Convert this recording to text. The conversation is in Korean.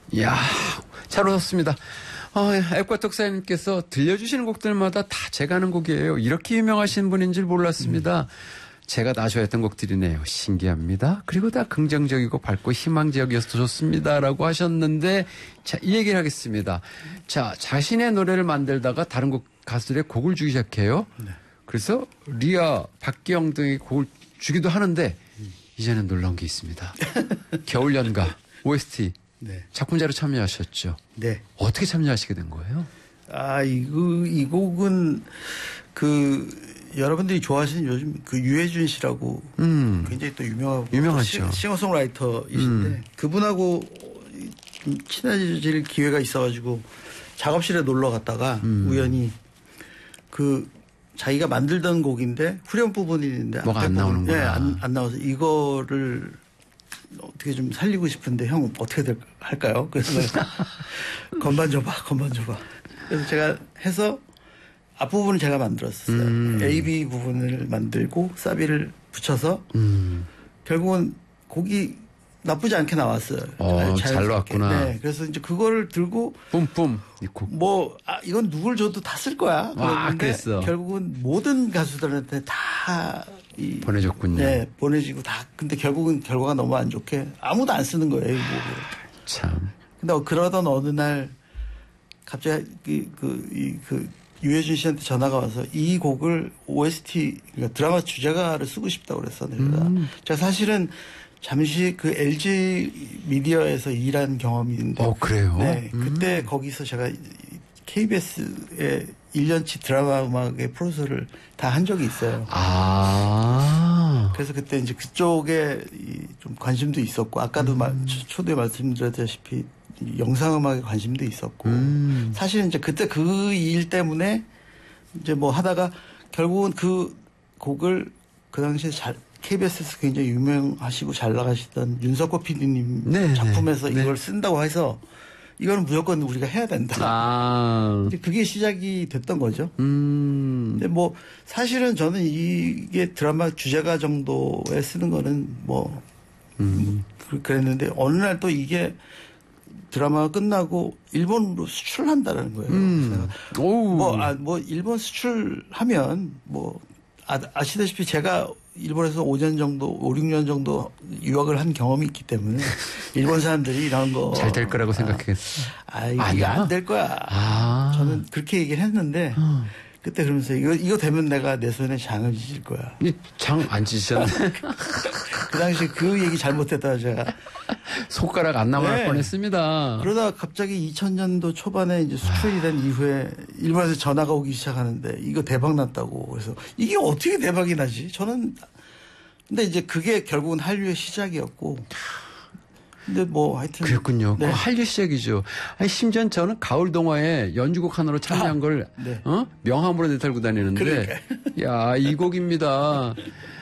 이야, 잘 오셨습니다. 앱과 톡사님께서 들려주시는 곡들마다 다 제가 하는 곡이에요. 이렇게 유명하신 분인 줄 몰랐습니다. 제가 다 좋아했던 곡들이네요. 신기합니다. 그리고 다 긍정적이고 밝고 희망적이어서 좋습니다. 라고 하셨는데, 자, 이 얘기를 하겠습니다. 자, 자신의 노래를 만들다가 다른 가수들의 곡을 주기 시작해요. 네. 그래서 리아, 박기영 등의 곡을 주기도 하는데, 이제는 놀라운 게 있습니다. 겨울연가, OST. 네. 작품자로 참여하셨죠? 네. 어떻게 참여하시게 된 거예요? 이 곡은 여러분들이 좋아하시는 요즘 유해준 씨라고 굉장히 또 유명하죠. 싱어송라이터이신데 그분하고 좀 친해질 기회가 있어가지고 작업실에 놀러 갔다가 우연히 자기가 만들던 곡인데 후렴 부분이 있는데 뭐가 안 나오는구나. 네, 안 나와서 이거를 어떻게 좀 살리고 싶은데 형 어떻게 할까요? 그래서 건반 줘봐. 그래서 제가 해서 앞부분을 제가 만들었어요. A, B 부분을 만들고 사비를 붙여서 결국은 곡이 나쁘지 않게 나왔어요. 잘 나왔구나. 네, 그래서 이제 그거를 들고 뿜뿜 이건 누굴 줘도 다 쓸 거야. 그런데 결국은 모든 가수들한테 다 보내줬군요. 네, 보내지고 다. 근데 결국은 결과가 너무 안 좋게 아무도 안 쓰는 거예요, 이 곡을. 참. 근데 그러던 어느 날 갑자기 유해준 씨한테 전화가 와서 이 곡을 OST, 그러니까 드라마 주제가를 쓰고 싶다고 그랬어, 내가. 제가 사실은 잠시 LG 미디어에서 일한 경험이 있는데. 그래요? 네. 그때 거기서 제가 KBS의 1년치 드라마 음악의 프로듀서를 다 한 적이 있어요. 그래서 그때 이제 그쪽에 좀 관심도 있었고, 아까도 초대에 말씀드렸다시피 영상음악에 관심도 있었고, 사실은 이제 그때 그 일 때문에 이제 뭐 하다가 결국은 그 곡을 그 당시에 KBS에서 굉장히 유명하시고 잘 나가시던 윤석호 PD님 작품에서 이걸 쓴다고 해서 이거는 무조건 우리가 해야 된다. 그게 시작이 됐던 거죠. 근데 뭐 사실은 저는 이게 드라마 주제가 정도에 쓰는 거는 그랬는데 어느 날 또 이게 드라마가 끝나고 일본으로 수출한다는 거예요. 일본 수출하면 아시다시피 제가 일본에서 5년 정도, 5, 6년 정도 유학을 한 경험이 있기 때문에 일본 사람들이 이런 거 잘 될 거라고 생각했어요. 이게 안 될 거야. 저는 그렇게 얘기를 했는데 그때 그러면서 이거 되면 내가 내 손에 장을 지질 거야. 장 안 지셨네. 그 당시에 그 얘기 잘못했다 제가. 손가락 안 남을 뻔했습니다. 그러다가 갑자기 2000년도 초반에 이제 수출이 된 이후에 일본에서 전화가 오기 시작하는데 이거 대박 났다고. 그래서 이게 어떻게 대박이 나지? 근데 이제 그게 결국은 한류의 시작이었고. 근데 하여튼. 그랬군요. 그 한류 시작이죠. 심지어 저는 가을 동화에 연주곡 하나로 참여한 걸 명함으로 내달고 다니는데. 야, 이 곡입니다.